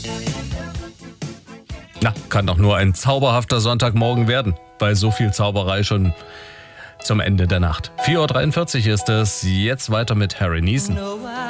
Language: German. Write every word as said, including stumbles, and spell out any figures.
Na, kann doch nur ein zauberhafter Sonntagmorgen werden. Bei so viel Zauberei schon zum Ende der Nacht. vier Uhr dreiundvierzig ist es. Jetzt weiter mit Harry Neeson.